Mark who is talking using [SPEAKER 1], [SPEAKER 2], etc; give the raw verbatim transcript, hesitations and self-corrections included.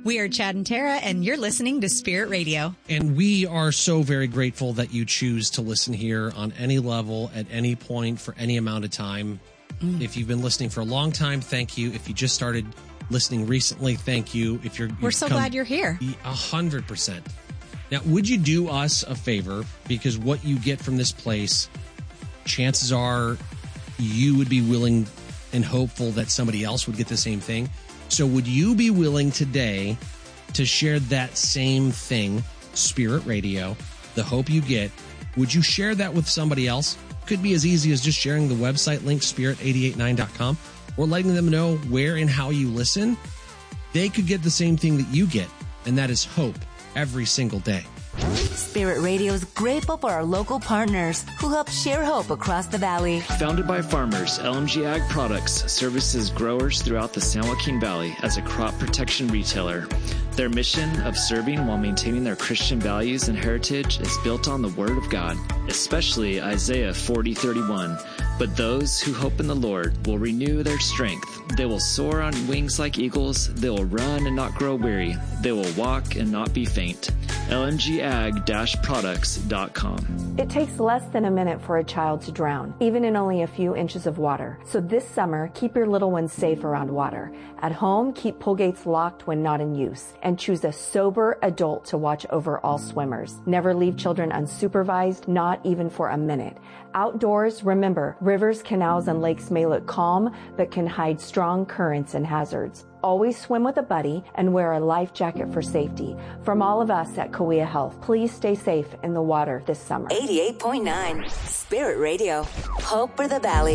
[SPEAKER 1] We are Chad and Tara, and you're listening to Spirit Radio.
[SPEAKER 2] And we are so very grateful that you choose to listen here on any level, at any point, for any amount of time. Mm. If you've been listening for a long time, thank you. If you just started listening recently, thank you. If you're,
[SPEAKER 1] We're so glad you're here.
[SPEAKER 2] A hundred percent. Now, would you do us a favor? Because what you get from this place, chances are you would be willing and hopeful that somebody else would get the same thing. So would you be willing today to share that same thing, Spirit Radio, the hope you get? Would you share that with somebody else? Could be as easy as just sharing the website link, spirit eight eight nine dot com, or letting them know where and how you listen. They could get the same thing that you get, and that is hope every single day.
[SPEAKER 3] Spirit Radio is grateful for our local partners who help share hope across the valley.
[SPEAKER 4] Founded by farmers, L M G Ag Products services growers throughout the San Joaquin Valley as a crop protection retailer. Their mission of serving while maintaining their Christian values and heritage is built on the Word of God, especially Isaiah forty thirty-one. But those who hope in the Lord will renew their strength. They will soar on wings like eagles. They will run and not grow weary. They will walk and not be faint. L M G ag dash products dot com.
[SPEAKER 5] It takes less than a minute for a child to drown, even in only a few inches of water. So this summer, keep your little ones safe around water. At home, keep pool gates locked when not in use, and choose a sober adult to watch over all swimmers. Never leave children unsupervised, not even for a minute. Outdoors, remember, rivers, canals, and lakes may look calm, but can hide strong currents and hazards. Always swim with a buddy and wear a life jacket for safety. From all of us at Cahuilla Health, please stay safe in the water this summer.
[SPEAKER 3] eighty-eight point nine Spirit Radio. Hope for the Valley.